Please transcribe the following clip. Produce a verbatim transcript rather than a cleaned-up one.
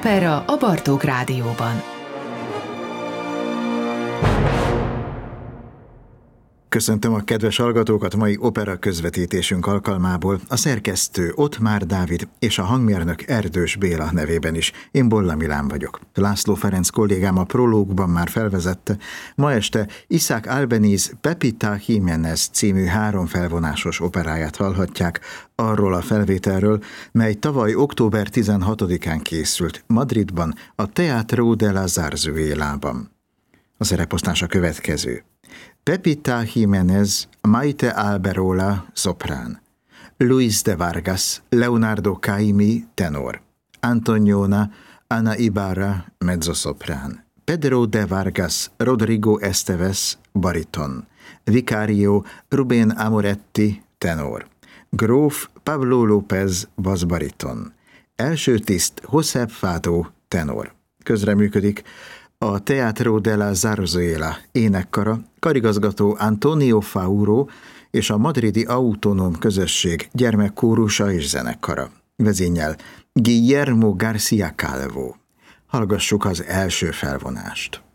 Opera a Bartók Rádióban. Köszöntöm a kedves hallgatókat mai opera közvetítésünk alkalmából a szerkesztő Ottmár Dávid és a hangmérnök Erdős Béla nevében is. Én Bolla Milán vagyok. László Ferenc kollégám a prológban már felvezette. Ma este Isaac Albéniz Pepita Jiménez című három felvonásos operáját hallhatják, arról a felvételről, mely tavaly október tizenhatodikán készült Madridban, a Teatro de la Zarzuelában. A szereposztás a következő. Pepita Jiménez, Maite Alberola, szoprán. Luis de Vargas, Leonardo Caimi, tenor. Antoniona, Ana Ibarra, mezzoszoprán. Pedro de Vargas, Rodrigo Esteves, bariton. Vicario, Rubén Amoretti, tenor. Gróf, Pablo López, basszbariton. Első tiszt, Josep Fado, tenor. Közreműködik a Teatro de la Zarzuela énekkara, karigazgató Antonio Fauro és a madridi autonóm közösség gyermekkórusa és zenekara. Vezényel Guillermo García Calvo. Hallgassuk az első felvonást.